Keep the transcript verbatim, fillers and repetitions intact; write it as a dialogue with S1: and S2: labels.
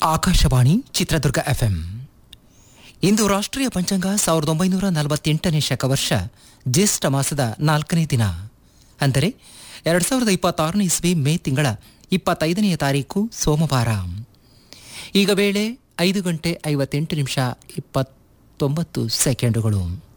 S1: Akashvani Chitradurga FM. ಇಂದು ರಾಷ್ಟ್ರೀಯ ಪಂಚಾಂಗ ಸಾವಿರದ ಒಂಬೈನೂರ ನಲವತ್ತೆಂಟನೇ ಶಕವರ್ಷ ಜ್ಯೇಷ್ಠ ಮಾಸದ ನಾಲ್ಕನೇ ದಿನ, ಅಂದರೆ ಎರಡು ಸಾವಿರದ ಇಪ್ಪತ್ತಾರನೇ ಇಸ್ವಿ ಮೇ ತಿಂಗಳ ಇಪ್ಪತ್ತೈದನೆಯ ತಾರೀಕು ಸೋಮವಾರ. ಈಗ ವೇಳೆ ಐದು ಗಂಟೆ ಐವತ್ತೆಂಟು ನಿಮಿಷ ಇಪ್ಪತ್ತೊಂಬತ್ತು ಸೆಕೆಂಡುಗಳು.